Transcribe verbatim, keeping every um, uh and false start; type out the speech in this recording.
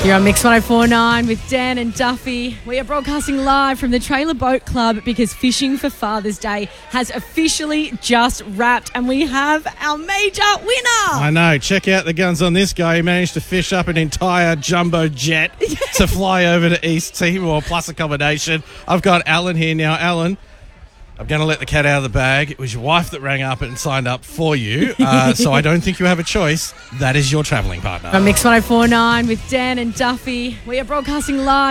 You're on Mix one oh four point nine with Dan and Duffy. We are broadcasting live from the Trailer Boat Club because Fishing for Father's Day has officially just wrapped and we have our major winner. I know. Check out the guns on this guy. He managed to fish up an entire jumbo jet to fly over to East Timor plus accommodation. I've got Alan here now. Alan, I'm going to let the cat out of the bag. It was your wife that rang up and signed up for you, uh, so I don't think you have a choice. That is your travelling partner. On Mix one oh four point nine with Dan and Duffy. We are broadcasting live